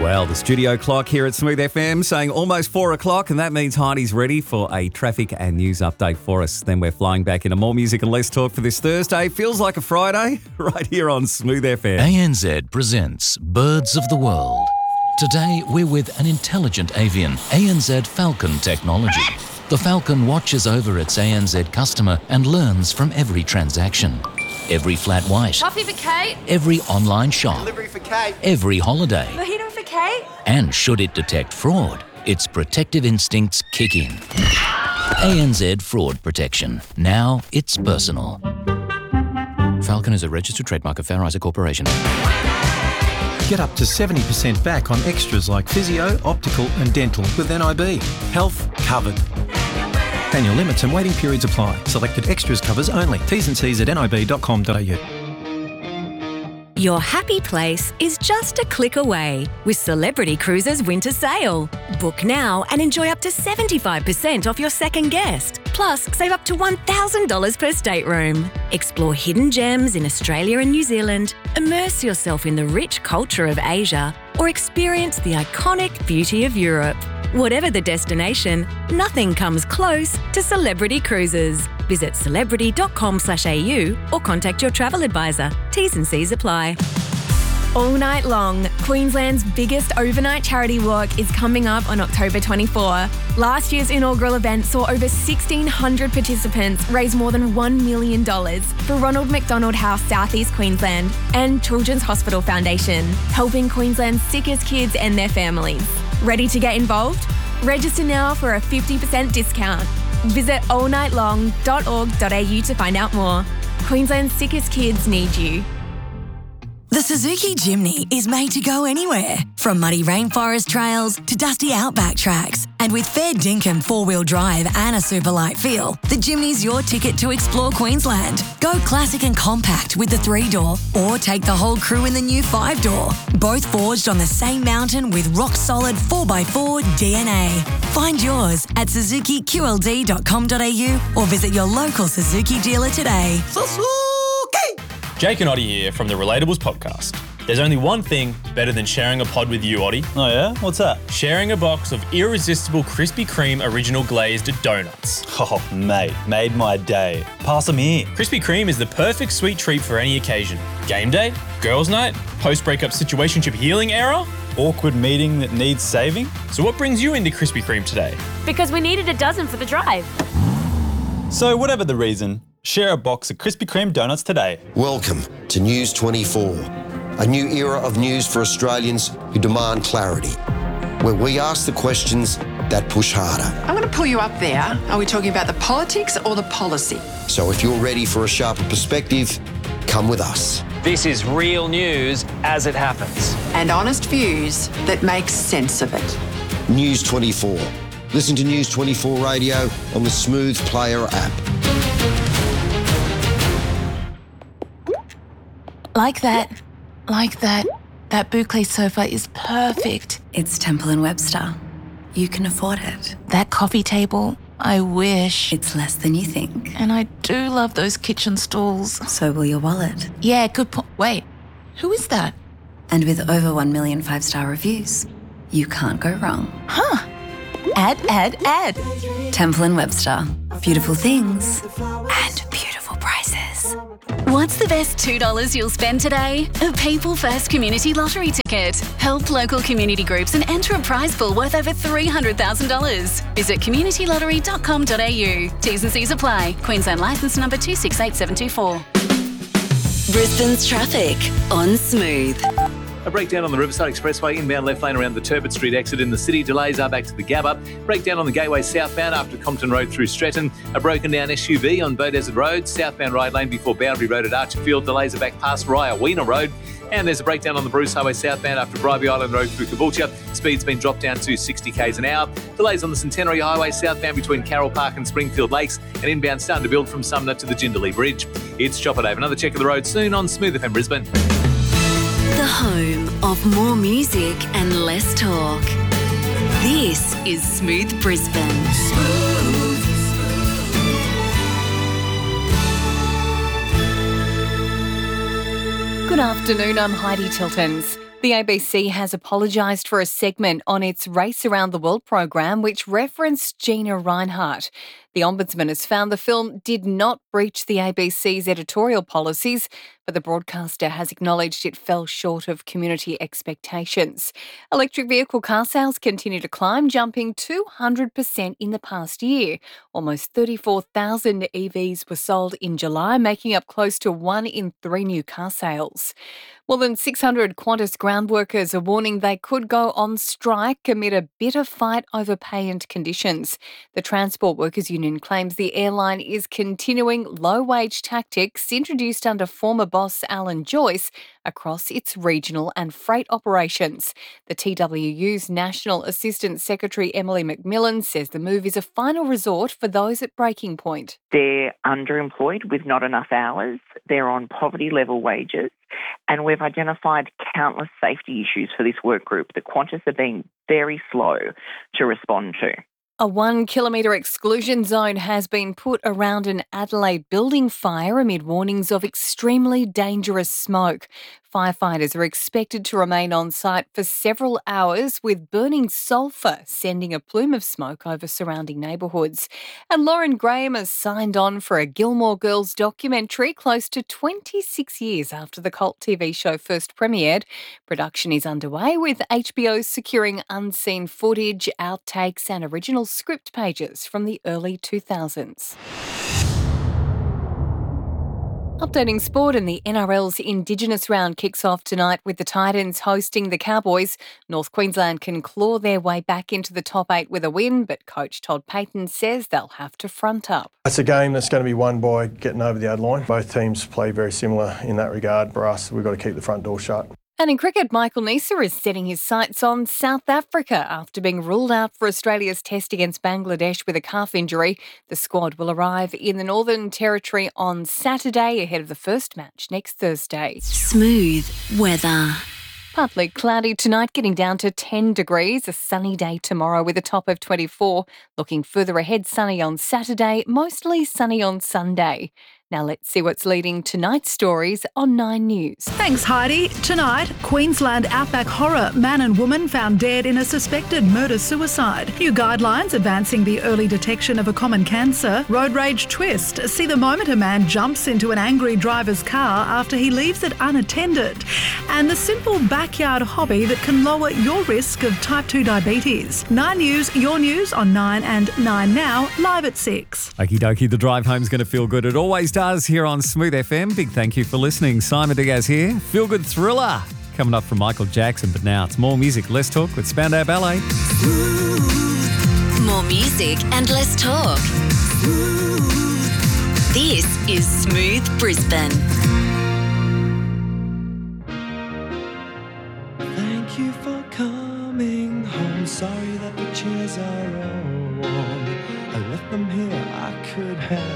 Well, the studio clock here at Smooth FM saying almost 4 o'clock, and that means Heidi's ready for a traffic and news update for us. Then we're flying back into more music and less talk for this Thursday. Feels like a Friday right here on Smooth FM. ANZ presents Birds of the World. Today, we're with an intelligent avian, ANZ Falcon technology. The Falcon watches over its ANZ customer and learns from every transaction. Every flat white. Coffee for Kate. Every online shop. Delivery for Kate. Every holiday. Mojito for Kate. And should it detect fraud, its protective instincts kick in. ANZ Fraud Protection. Now it's personal. Falcon is a registered trademark of Fair Isaac Corporation. Get up to 70% back on extras like physio, optical and dental with NIB. Health covered. Annual limits and waiting periods apply. Selected extras covers only. T's and C's at nib.com.au. Your happy place is just a click away with Celebrity Cruises Winter Sale. Book now and enjoy up to 75% off your second guest. Plus, save up to $1,000 per stateroom. Explore hidden gems in Australia and New Zealand, immerse yourself in the rich culture of Asia, or experience the iconic beauty of Europe. Whatever the destination, nothing comes close to Celebrity Cruises. Visit celebrity.com/au or contact your travel advisor. T's and C's apply. All night long, Queensland's biggest overnight charity walk is coming up on October 24. Last year's inaugural event saw over 1,600 participants raise more than $1 million for Ronald McDonald House, South East Queensland, and Children's Hospital Foundation, helping Queensland's sickest kids and their families. Ready to get involved? Register now for a 50% discount. Visit allnightlong.org.au to find out more. Queensland's sickest kids need you. The Suzuki Jimny is made to go anywhere, from muddy rainforest trails to dusty outback tracks. And with fair dinkum four-wheel drive and a super light feel, the Jimny's your ticket to explore Queensland. Go classic and compact with the 3-door, or take the whole crew in the new 5-door. Both forged on the same mountain with rock-solid 4x4 DNA. Find yours at suzukiqld.com.au or visit your local Suzuki dealer today. Jake and Oddie here from the Relatables podcast. There's only one thing better than sharing a pod with you, Oddie. Oh yeah? What's that? Sharing a box of irresistible Krispy Kreme original glazed donuts. Oh, mate, made my day. Pass them here. Krispy Kreme is the perfect sweet treat for any occasion. Game day, girls' night, post-breakup situationship healing era. Awkward meeting that needs saving. So what brings you into Krispy Kreme today? Because we needed a dozen for the drive. So whatever the reason, share a box of Krispy Kreme donuts today. Welcome to News 24, a new era of news for Australians who demand clarity, where we ask the questions that push harder. I'm going to pull you up there. Are we talking about the politics or the policy? So if you're ready for a sharper perspective, come with us. This is real news as it happens. And honest views that make sense of it. News 24. Listen to News 24 Radio on the Smooth Player app. Like that. That boucle sofa is perfect. It's Temple & Webster. You can afford it. That coffee table, I wish. It's less than you think. And I do love those kitchen stools. So will your wallet. Yeah, good point. Wait, who is that? And with over 1 million 5-star reviews, you can't go wrong. Huh. Add. Temple & Webster. Beautiful things and beautiful prices. What's the best $2 you'll spend today? A People First Community Lottery ticket. Help local community groups and enter a prize pool worth over $300,000. Visit communitylottery.com.au. T's and C's apply. Queensland licence number 268724. Brisbane's traffic on Smooth. A breakdown on the Riverside Expressway, inbound left lane around the Turbot Street exit in the city. Delays are back to the Gabba. Breakdown on the Gateway southbound after Compton Road through Stretton. A broken down SUV on Beaudesert Road. Southbound right lane before Boundary Road at Archerfield. Delays are back past Raya-Weena Road. And there's a breakdown on the Bruce Highway southbound after Bribie Island Road through Caboolture. Speed's been dropped down to 60 k's an hour. Delays on the Centenary Highway southbound between Carroll Park and Springfield Lakes. And inbound starting to build from Sumner to the Jindalee Bridge. It's Chopper Dave. Another check of the road soon on Smooth FM Brisbane. The home of more music and less talk. This is Smooth Brisbane. Good afternoon, I'm Heidi Tiltons. The ABC has apologised for a segment on its Race Around the World program which referenced Gina Rinehart. The Ombudsman has found the film did not breach the ABC's editorial policies, but the broadcaster has acknowledged it fell short of community expectations. Electric vehicle car sales continue to climb, jumping 200% in the past year. Almost 34,000 EVs were sold in July, making up close to 1 in 3 new car sales. More than 600 Qantas ground workers are warning they could go on strike amid a bitter fight over pay and conditions. The Transport Workers Union claims the airline is continuing low-wage tactics introduced under former boss Alan Joyce across its regional and freight operations. The TWU's National Assistant Secretary Emily McMillan says the move is a final resort for those at breaking point. They're underemployed with not enough hours. They're on poverty-level wages. And we've identified countless safety issues for this work group that Qantas are being very slow to respond to. A 1 kilometre exclusion zone has been put around an Adelaide building fire amid warnings of extremely dangerous smoke. Firefighters are expected to remain on site for several hours with burning sulphur sending a plume of smoke over surrounding neighbourhoods. And Lauren Graham has signed on for a Gilmore Girls documentary close to 26 years after the cult TV show first premiered. Production is underway with HBO securing unseen footage, outtakes and original script pages from the early 2000s. Updating sport, and the NRL's Indigenous round kicks off tonight with the Titans hosting the Cowboys. North Queensland can claw their way back into the top 8 with a win, but coach Todd Payton says they'll have to front up. It's a game that's going to be won by getting over the line. Both teams play very similar in that regard. For us, we've got to keep the front door shut. And in cricket, Michael Neser is setting his sights on South Africa after being ruled out for Australia's test against Bangladesh with a calf injury. The squad will arrive in the Northern Territory on Saturday ahead of the first match next Thursday. Smooth weather. Partly cloudy tonight, getting down to 10 degrees. A sunny day tomorrow with a top of 24. Looking further ahead, sunny on Saturday, mostly sunny on Sunday. Now let's see what's leading tonight's stories on 9 News. Thanks, Heidi. Tonight, Queensland outback horror. Man and woman found dead in a suspected murder-suicide. New guidelines advancing the early detection of a common cancer. Road rage twist. See the moment a man jumps into an angry driver's car after he leaves it unattended. And the simple backyard hobby that can lower your risk of type 2 diabetes. 9 News, your news on 9 and 9 Now, live at 6. Okie dokie, the drive home's going to feel good. It always does here on Smooth FM. Big thank you for listening. Simon Diaz here. Feel Good Thriller coming up from Michael Jackson. But now it's more music, less talk with Spandau Ballet. More music and less talk. This is Smooth Brisbane. Thank you for coming home. Sorry that the chairs are all warm. I left them here, I could have